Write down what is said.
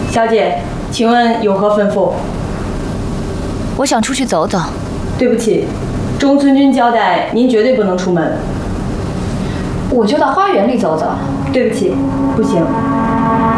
小姐，请问有何吩咐？ 我想出去走走。 对不起，中村君交代您绝对不能出门。 我就到花园里走走。 对不起，不行。